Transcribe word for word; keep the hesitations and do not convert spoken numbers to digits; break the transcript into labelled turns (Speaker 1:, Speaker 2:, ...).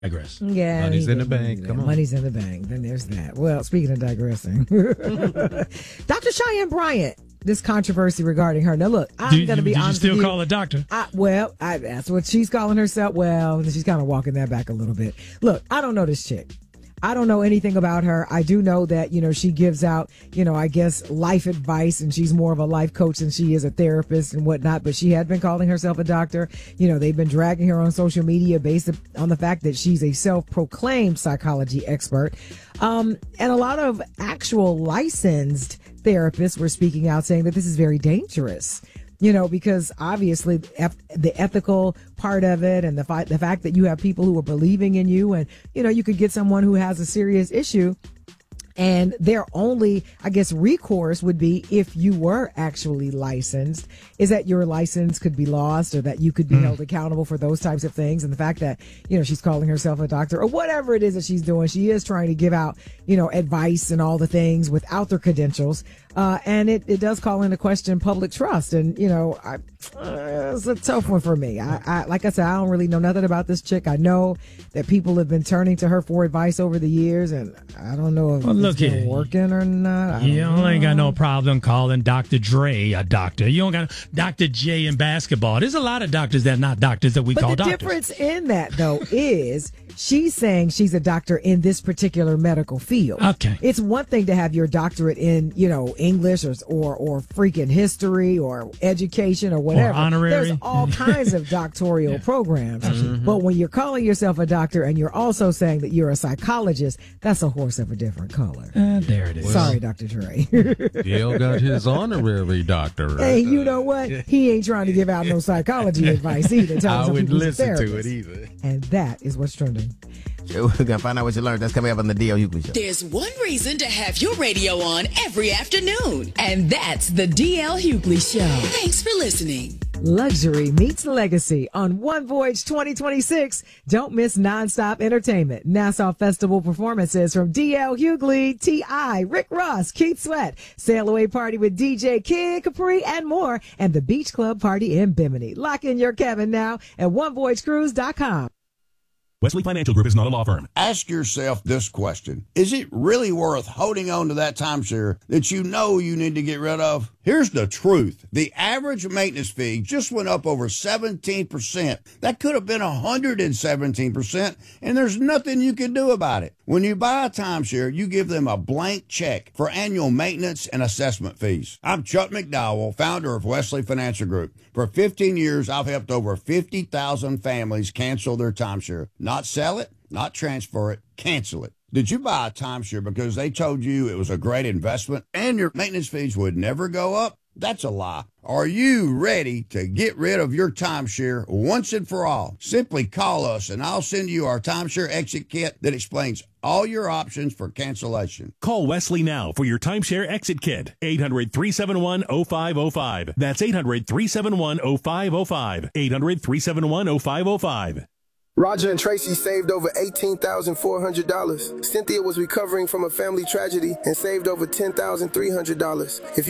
Speaker 1: Digress.
Speaker 2: Yeah,
Speaker 3: money's in the bank. Come on,
Speaker 2: money's in the bank. Then there's that. Well, speaking of digressing, Doctor Cheyenne Bryant. This controversy regarding her. Now, look, I'm going to be
Speaker 1: did
Speaker 2: honest.
Speaker 1: Did you still
Speaker 2: with you.
Speaker 1: call her doctor?
Speaker 2: I, well, I, that's what she's calling herself. Well, she's kind of walking that back a little bit. Look, I don't know this chick. I don't know anything about her. I do know that, you know, she gives out, you know, I guess life advice, and she's more of a life coach than she is a therapist and whatnot. But she had been calling herself a doctor. You know, they've been dragging her on social media based on the fact that she's a self-proclaimed psychology expert. Um, and a lot of actual licensed therapists were speaking out saying that this is very dangerous. You know, because obviously the ethical part of it and the, fi- the fact that you have people who are believing in you, and, you know, you could get someone who has a serious issue and their only, I guess, recourse would be if you were actually licensed, is that your license could be lost or that you could be mm. held accountable for those types of things. And the fact that, you know, she's calling herself a doctor or whatever it is that she's doing, she is trying to give out, you know, advice and all the things without their credentials. Uh, and it, it does call into question public trust. And, you know, I, uh, it's a tough one for me. I, I, like I said, I don't really know nothing about this chick. I know that people have been turning to her for advice over the years, and I don't know if
Speaker 1: well,
Speaker 2: it's
Speaker 1: look
Speaker 2: been
Speaker 1: here.
Speaker 2: working or not. I
Speaker 1: you
Speaker 2: don't
Speaker 1: ain't
Speaker 2: know.
Speaker 1: got no problem calling Doctor Dre a doctor. You don't got Doctor J in basketball. There's a lot of doctors that are not doctors that we
Speaker 2: but
Speaker 1: call
Speaker 2: the
Speaker 1: doctors.
Speaker 2: difference in that, though, is she's saying she's a doctor in this particular medical field.
Speaker 1: Okay.
Speaker 2: It's one thing to have your doctorate in, you know, English or or, or freaking history or education or whatever.
Speaker 1: Or honorary.
Speaker 2: There's all kinds of doctoral
Speaker 1: yeah.
Speaker 2: programs.
Speaker 1: Mm-hmm.
Speaker 2: But when you're calling yourself a doctor and you're also saying that you're a psychologist, that's a horse of a different color.
Speaker 1: Uh, there it is.
Speaker 2: Well, sorry, Doctor Dre.
Speaker 3: Dale got his honorary doctorate.
Speaker 2: Hey, you know what? He ain't trying to give out no psychology advice either.
Speaker 3: I
Speaker 2: wouldn't
Speaker 3: listen to it either.
Speaker 2: And that is what's trending.
Speaker 4: We're going to find out what you learned. That's coming up on the D L Hughley Show.
Speaker 5: There's one reason to have your radio on every afternoon, and that's the D L Hughley Show. Thanks for listening.
Speaker 2: Luxury meets legacy on One Voyage twenty twenty-six. Don't miss nonstop entertainment. Nassau Festival performances from D L Hughley, T I, Rick Ross, Keith Sweat, Sail Away Party with D J Kid Capri, and more, and the Beach Club Party in Bimini. Lock in your cabin now at one voyage cruise dot com.
Speaker 6: Wesley Financial Group is not a law firm.
Speaker 7: Ask yourself this question. Is it really worth holding on to that timeshare that you know you need to get rid of? Here's the truth. The average maintenance fee just went up over seventeen percent. That could have been one hundred seventeen percent, and there's nothing you can do about it. When you buy a timeshare, you give them a blank check for annual maintenance and assessment fees. I'm Chuck McDowell, founder of Wesley Financial Group. For fifteen years, I've helped over fifty thousand families cancel their timeshare. Not sell it, not transfer it, cancel it. Did you buy a timeshare because they told you it was a great investment and your maintenance fees would never go up? That's a lie. Are you ready to get rid of your timeshare once and for all? Simply call us and I'll send you our timeshare exit kit that explains all your options for cancellation.
Speaker 6: Call Wesley now for your timeshare exit kit. eight hundred, three seven one, oh five oh five. That's eight hundred, three seven one, oh five oh five. eight hundred, three seven one, oh five oh five.
Speaker 8: Roger and Tracy saved over eighteen thousand four hundred dollars. Cynthia was recovering from a family tragedy and saved over ten thousand three hundred dollars. If you